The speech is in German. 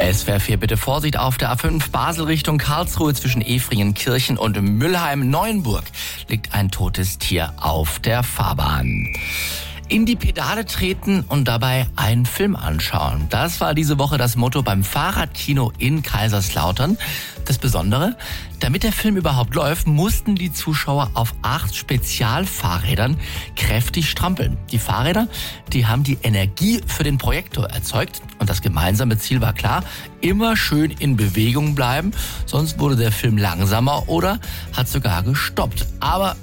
SWR 4, bitte Vorsicht auf der A5 Basel Richtung Karlsruhe zwischen Efringenkirchen und Mülheim-Neuenburg liegt ein totes Tier auf der Fahrbahn. In die Pedale treten und dabei einen Film anschauen. Das war diese Woche das Motto beim Fahrradkino in Kaiserslautern. Das Besondere, damit der Film überhaupt läuft, mussten die Zuschauer auf 8 Spezialfahrrädern kräftig strampeln. Die Fahrräder, die haben die Energie für den Projektor erzeugt. Und das gemeinsame Ziel war klar, immer schön in Bewegung bleiben, sonst wurde der Film langsamer oder hat sogar gestoppt. Aber